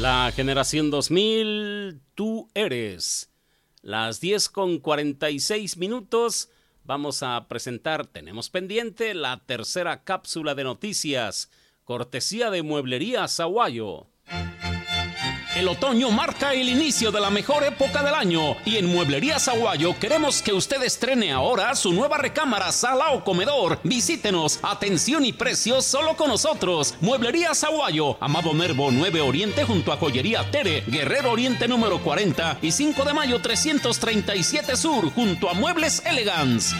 La generación 2000, tú eres. Las 10:46. Vamos a presentar, tenemos pendiente, la tercera cápsula de noticias, cortesía de Mueblería Sahuayo. El otoño marca el inicio de la mejor época del año y en Mueblería Sahuayo queremos que usted estrene ahora su nueva recámara, sala o comedor. Visítenos, atención y precios solo con nosotros. Mueblería Sahuayo, Amado Nervo 9 Oriente junto a Joyería Tere, Guerrero Oriente número 40 y 5 de mayo 337 Sur junto a Muebles Elegance.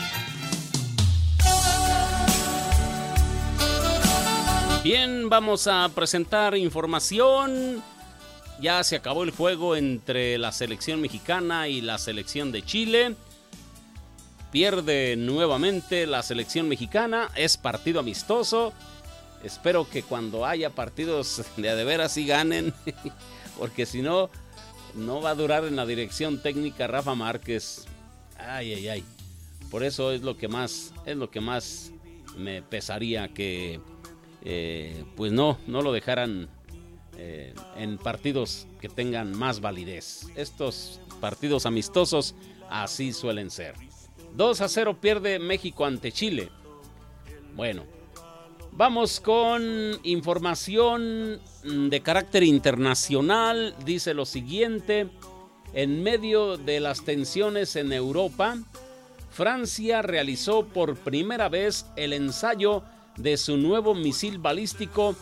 Bien, vamos a presentar información. Ya se acabó el juego entre la selección mexicana y la selección de Chile. Pierde nuevamente la selección mexicana. Es partido amistoso. Espero que cuando haya partidos de veras sí ganen. Porque si no, no va a durar en la dirección técnica Rafa Márquez. Ay. Por eso es lo que más me pesaría que pues no lo dejaran en partidos que tengan más validez. Estos partidos amistosos así suelen ser. 2-0 pierde México ante Chile. Bueno, vamos con información de carácter internacional. Dice lo siguiente: en medio de las tensiones en Europa, Francia realizó por primera vez el ensayo de su nuevo misil balístico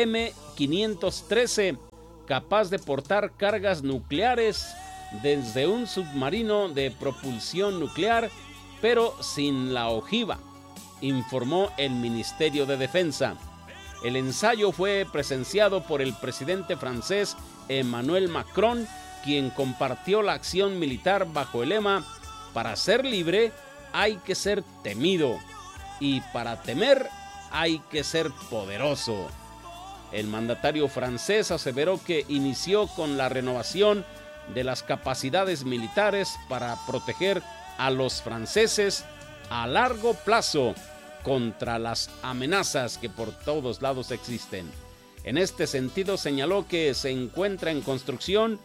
M513, capaz de portar cargas nucleares desde un submarino de propulsión nuclear, pero sin la ojiva, informó el Ministerio de Defensa. El ensayo fue presenciado por el presidente francés Emmanuel Macron, quien compartió la acción militar bajo el lema: para ser libre hay que ser temido, y para temer hay que ser poderoso. El mandatario francés aseveró que inició con la renovación de las capacidades militares para proteger a los franceses a largo plazo contra las amenazas que por todos lados existen. En este sentido, señaló que se encuentra en construcción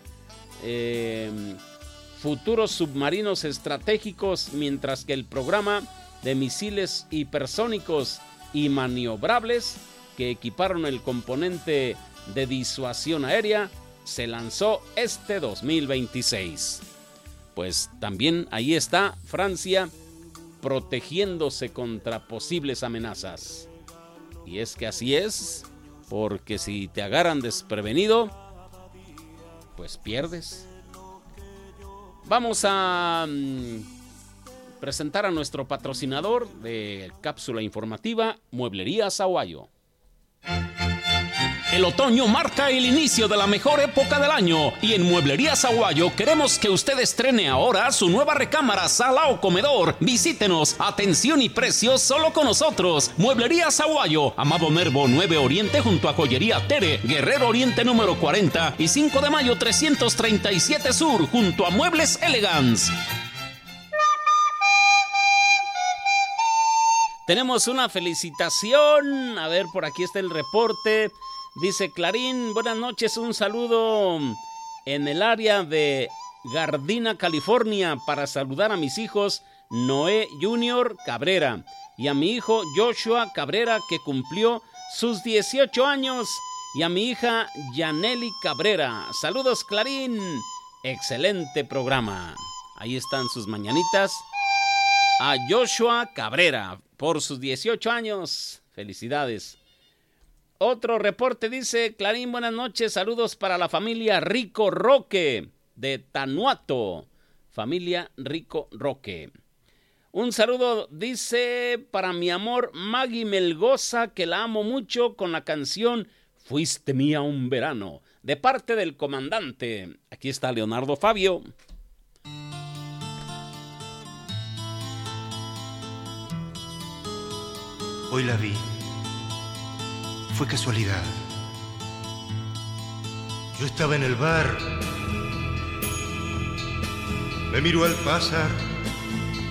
futuros submarinos estratégicos, mientras que el programa de misiles hipersónicos y maniobrables que equiparon el componente de disuasión aérea se lanzó este 2026. Pues también ahí está Francia protegiéndose contra posibles amenazas. Y es que así es, porque si te agarran desprevenido, pues pierdes. Vamos a presentar a nuestro patrocinador de cápsula informativa, Mueblería Sahuayo. El otoño marca el inicio de la mejor época del año y en Mueblería Sahuayo queremos que usted estrene ahora su nueva recámara, sala o comedor. Visítenos, atención y precios solo con nosotros. Mueblería Sahuayo, Amado Nervo 9 Oriente junto a Joyería Tere, Guerrero Oriente número 40 y 5 de mayo 337 Sur junto a Muebles Elegance. Tenemos una felicitación. A ver, por aquí está el reporte. Dice Clarín, buenas noches, un saludo en el área de Gardena, California, para saludar a mis hijos Noé Junior Cabrera y a mi hijo Joshua Cabrera, que cumplió sus 18 años, y a mi hija Yaneli Cabrera. Saludos, Clarín. Excelente programa. Ahí están sus mañanitas. A Joshua Cabrera por sus 18 años. Felicidades. Otro reporte dice, Clarín, buenas noches, saludos para la familia Rico Roque de Tanuato. Familia Rico Roque. Un saludo, dice, para mi amor Maggie Melgoza, que la amo mucho, con la canción Fuiste mía un verano, de parte del comandante. Aquí está Leonardo Fabio. Hoy la vi. Fue casualidad. Yo estaba en el bar. Me miró al pasar